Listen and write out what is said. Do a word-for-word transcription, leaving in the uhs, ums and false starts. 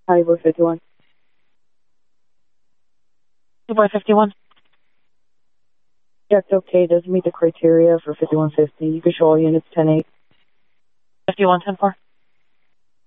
Hi, we're fifty-one. Two by fifty-one. Yeah, it's okay. Doesn't meet the criteria for fifty-one fifty. You can show all units ten eight. fifty-one ten four.